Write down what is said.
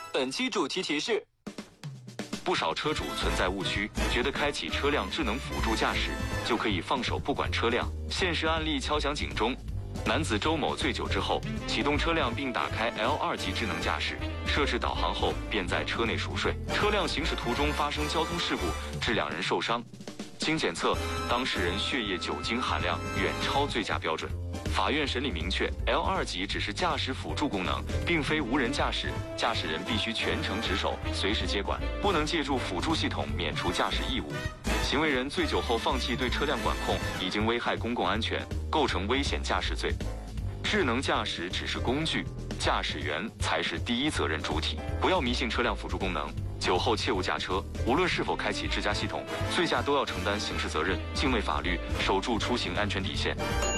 本期主题提示： 不少车主存在误区，觉得开启车辆智能辅助驾驶就可以放手不管车辆。现实案例敲响警钟。男子周某醉酒之后，启动车辆并打开 L2级智能驾驶，设置导航后便在车内熟睡。车辆行驶途中发生交通事故，致2人受伤。经检测，当事人血液酒精含量远超醉驾标准。法院审理明确 ，L2级只是驾驶辅助功能，并非无人驾驶，驾驶人必须全程值守，随时接管，不能借助辅助系统免除驾驶义务。行为人醉酒后放弃对车辆管控，已经危害公共安全，构成危险驾驶罪。智能驾驶只是工具，驾驶员才是第一责任主体。不要迷信车辆辅助功能，酒后切勿驾车。无论是否开启智驾系统，醉驾都要承担刑事责任，敬畏法律，守住出行安全底线。